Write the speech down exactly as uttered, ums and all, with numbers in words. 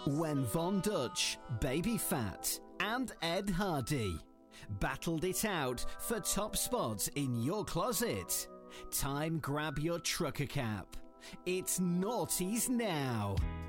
When Von Dutch, Baby Fat and Ed Hardy battled it out for top spots in your closet, time grab your trucker cap. It's Naughties Now.